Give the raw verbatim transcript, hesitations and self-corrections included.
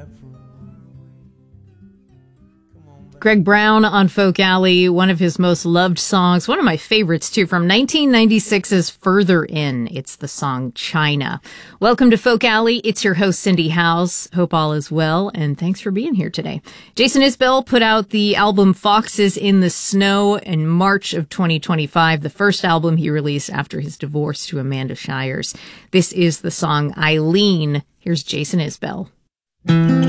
Greg Brown on Folk Alley, one of his most loved songs, one of my favorites too, from nineteen ninety-six's Further In. It's the song China. Welcome to Folk Alley. It's your host, Cindy Howes. Hope all is well, and thanks for being here today. Jason Isbell put out the album Foxes in the Snow in March of twenty twenty-five, the first album he released after his divorce to Amanda Shires. This is the song Eileen. Here's Jason Isbell.